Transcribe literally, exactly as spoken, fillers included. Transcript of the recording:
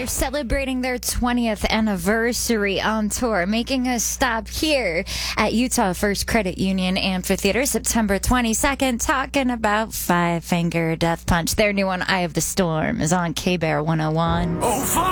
they're celebrating their twentieth anniversary on tour, making a stop here at Utah First Credit Union Amphitheater September twenty-second, talking about Five Finger Death Punch. Their new one, Eye of the Storm, is on K-Bear one oh one. Oh,